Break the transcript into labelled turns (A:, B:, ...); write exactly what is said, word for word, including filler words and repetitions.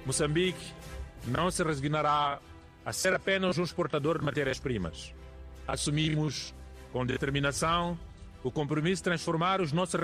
A: Moçambique não se resignará a ser apenas um exportador de matérias-primas. Assumimos com determinação o compromisso de transformar os nossos